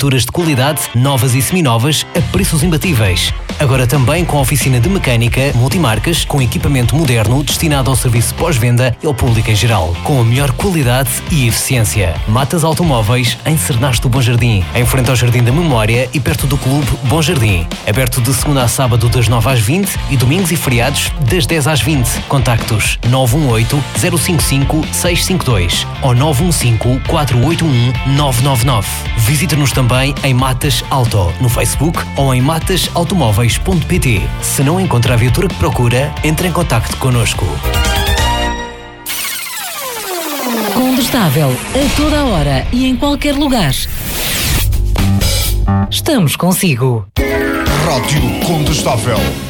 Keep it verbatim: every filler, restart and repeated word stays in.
viaturas de qualidade, novas e seminovas, a preços imbatíveis. Agora também com oficina de mecânica, multimarcas, com equipamento moderno destinado ao serviço pós-venda e ao público em geral, com a melhor qualidade e eficiência. Matas Automóveis, em Cernaste do Bom Jardim, em frente ao Jardim da Memória e perto do Clube Bom Jardim. Aberto de segunda a sábado das nove às vinte e domingos e feriados das dez às vinte. Contactos nove um oito, zero cinco cinco, seis cinco dois ou nove um cinco, quatro oito um, nove nove nove. Visite-nos também em Matas Auto, no Facebook ou em matas automóveis ponto pt. Se não encontra a viatura que procura, entre em contacto connosco. Condestável, a toda a hora e em qualquer lugar. Estamos consigo. Rádio Condestável.